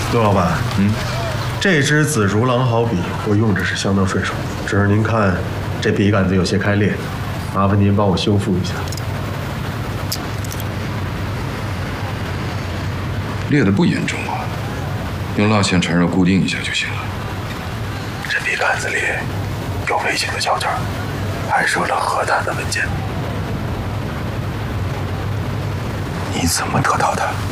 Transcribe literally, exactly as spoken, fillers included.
陆老板， 嗯， 这支紫竹狼毫笔我用着是相当顺手，只是您看这笔杆子有些开裂，麻烦您帮我修复一下。 裂得不严重啊，用蜡线缠绕固定一下就行了。 这笔杆子里有危险的胶卷，还收了核弹的文件。你怎么得到的？